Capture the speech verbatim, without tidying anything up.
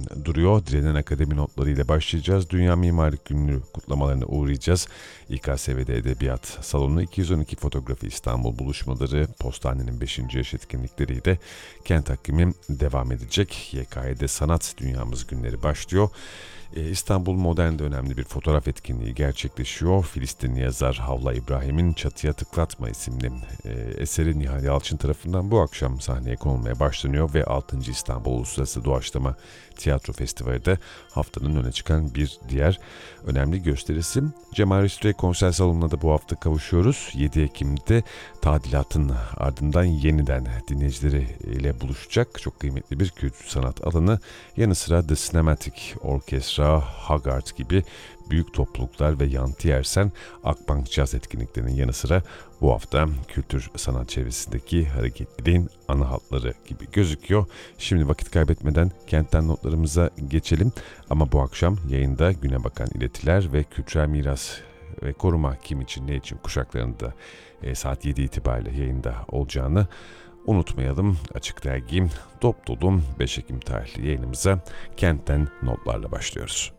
duruyor. Direnen Akademi notları ile başlayacağız. Dünya Mimarlık Günü kutlamalarına uğrayacağız. İ K S V'de Edebiyat Salonu, iki yüz on iki Fotoğrafı İstanbul buluşmaları, Postane'nin beşinci yaş etkinlikleriyle kent takvimi devam edecek. Y K Y'de Sanat Dünyamız günleri başlıyor. Ee, İstanbul Modern'de önemli bir fotoğraf etkinliği gerçekleşiyor. Filistinli yazar Havla İbrahim'in Çatıya Tıklatma isimli e, eseri Nihal Yalçın tarafından bu akşam sahneye konulmaya başlanıyor ve altıncı İstanbul Uluslararası Doğaçlama Tiyatro Festivali de haftanın öne çıkan bir diğer önemli gösterisi. Cemal Reşit Konser Salonu'na da bu hafta kavuşuyoruz. yedi Ekim'de tadilatın ardından yeniden dinleyicileri ile buluşacak çok kıymetli bir kültür sanat alanı. Yanı sıra The Cinematic Orkestra, Haggard gibi büyük topluluklar ve Yanti Yersen Akbank Jazz etkinliklerinin yanı sıra bu hafta kültür sanat çevresindeki hareketliliğin ana hatları gibi gözüküyor. Şimdi vakit kaybetmeden kentten notlarımıza geçelim. Ama bu akşam yayında güne bakan iletiler ve kültürel miras ve koruma kim için ne için kuşaklarında e, saat yedi itibariyle yayında olacağını unutmayalım. Açık Dergi dop dolu beş Ekim tarihli yayınımıza kentten notlarla başlıyoruz.